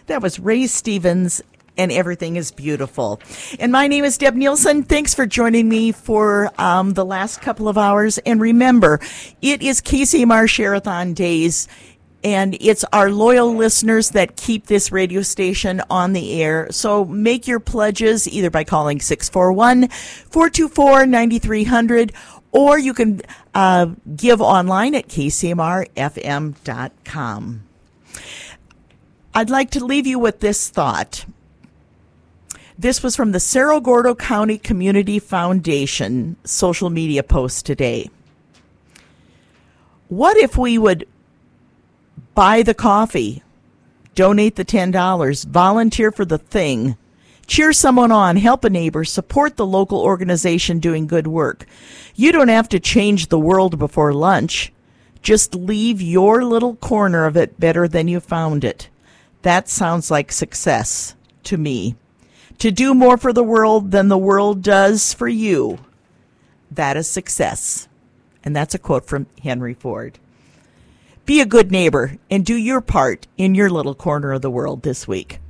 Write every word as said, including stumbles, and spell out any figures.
That was Ray Stevens, and Everything is Beautiful. And my name is Deb Nielsen. Thanks for joining me for um, the last couple of hours. And remember, it is K C M R Share-a-thon Days, and it's our loyal listeners that keep this radio station on the air. So make your pledges either by calling six four one, four two four, nine three zero zero, or you can uh, give online at k c m r f m dot com. I'd like to leave you with this thought. This was from the Cerro Gordo County Community Foundation social media post today. What if we would buy the coffee, donate the ten dollars, volunteer for the thing, cheer someone on, help a neighbor, support the local organization doing good work? You don't have to change the world before lunch. Just leave your little corner of it better than you found it. That sounds like success to me. To do more for the world than the world does for you, that is success. And that's a quote from Henry Ford. Be a good neighbor and do your part in your little corner of the world this week.